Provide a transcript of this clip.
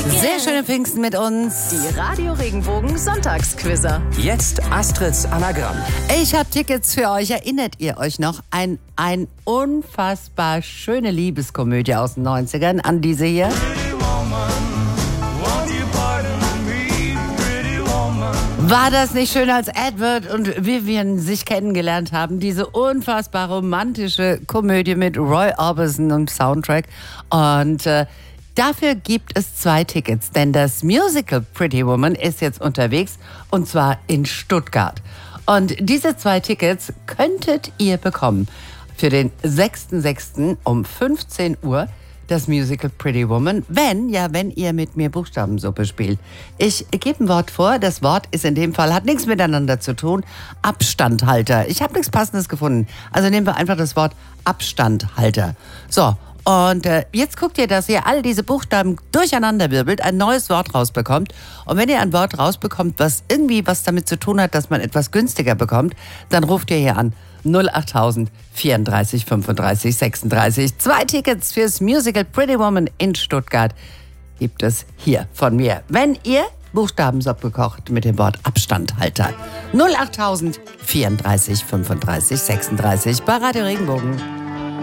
Sehr schöne Pfingsten mit uns. Die Radio Regenbogen Sonntagsquizzer. Jetzt Astrids Anagramm. Ich habe Tickets für euch. Erinnert ihr euch noch an eine unfassbar schöne Liebeskomödie aus den 90ern, an diese hier? War das nicht schön, als Edward und Vivian sich kennengelernt haben? Diese unfassbar romantische Komödie mit Roy Orbison und Soundtrack. Und dafür gibt es 2 Tickets, denn das Musical Pretty Woman ist jetzt unterwegs und zwar in Stuttgart. Und diese 2 Tickets könntet ihr bekommen für den 6.6. um 15 Uhr. Das Musical Pretty Woman, wenn ihr mit mir Buchstabensuppe spielt. Ich gebe ein Wort vor, das Wort ist in dem Fall, hat nichts miteinander zu tun, Abstandhalter. Ich habe nichts Passendes gefunden, also nehmen wir einfach das Wort Abstandhalter. So, und jetzt guckt ihr, dass ihr all diese Buchstaben durcheinander wirbelt, ein neues Wort rausbekommt. Und wenn ihr ein Wort rausbekommt, was irgendwie was damit zu tun hat, dass man etwas günstiger bekommt, dann ruft ihr hier an. 08000 34 35 36. 2 Tickets fürs Musical Pretty Woman in Stuttgart gibt es hier von mir. Wenn ihr Buchstabensuppe kocht mit dem Wort Abstandhalter. 08000 34 35 36 bei Radio Regenbogen.